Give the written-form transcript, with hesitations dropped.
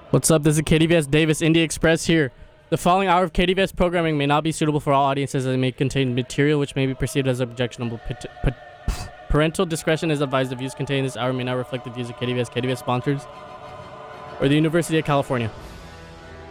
What's up? This is KDVS Davis, India Express here. The following hour of KDVS programming may not be suitable for all audiences as it may contain material which may be perceived as objectionable. Parental discretion is advised. The views contained in this hour may not reflect the views of KDVS sponsors, or the University of California.